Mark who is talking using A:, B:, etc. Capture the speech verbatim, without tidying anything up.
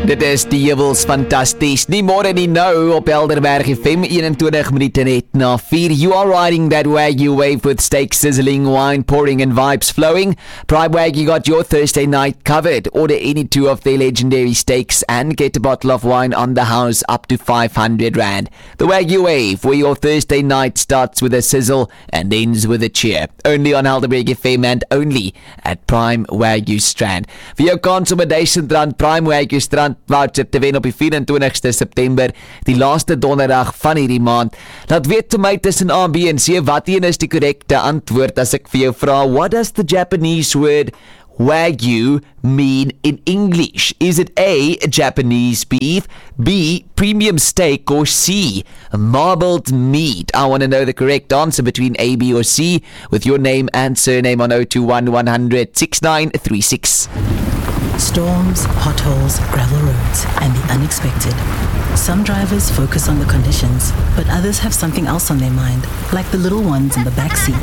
A: Dit is die Jewels fantasties. Nie môre nie nou op Helderberg F M, eenentwintig minute net na vier. You are riding that Wagyu wave with steak sizzling, wine pouring and vibes flowing. Prime Wagyu got your Thursday night covered. Order any two of their legendary steaks and get a bottle of wine on the house up to five hundred rand. The Wagyu wave, where your Thursday night starts with a sizzle and ends with a cheer. Only on Helderberg F M and only at Prime Wagyu Strand. Vir jou consolidation rand Prime Wagyu Strand voucher te wen op die vyf-en-twintigste September, die laaste donderdag van hierdie maand. Laat weet vir my tussen A, B en C wat een is die korrekte antwoord as ek vir jou vra, what does the Japanese word Wagyu mean in English? Is it A, Japanese beef, B, premium steak, or C, marbled meat? I want to know the correct answer between A, B, or C with your name and surname on zero two one, one hundred, sixty-nine thirty-six.
B: Storms, potholes, gravel roads, and the unexpected. Some drivers focus on the conditions, but others have something else on their mind, like the little ones in the backseat.